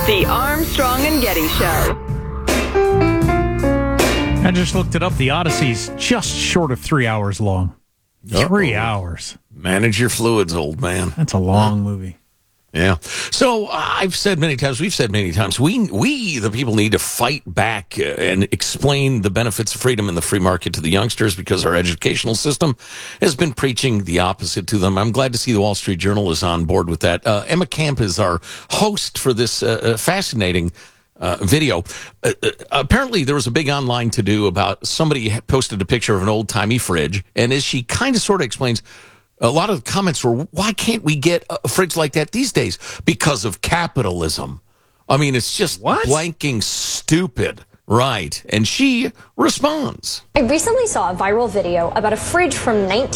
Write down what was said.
The Armstrong and Getty Show. I just looked it up. The Odyssey's just short of 3 hours long. 3 hours. Manage your fluids, old man. That's a long movie. Yeah. So I've said many times, we've said many times, we the people need to fight back and explain the benefits of freedom in the free market to the youngsters because our educational system has been preaching the opposite to them. I'm glad to see the Wall Street Journal is on board with that. Emma Camp is our host for this fascinating video. Apparently there was a big online to-do about somebody posted a picture of an old-timey fridge, and as she kind of sort of explains, a lot of the comments were, why can't we get a fridge like that these days? Because of capitalism. I mean, it's just blanking stupid. Right. And she responds. I recently saw a viral video about a fridge from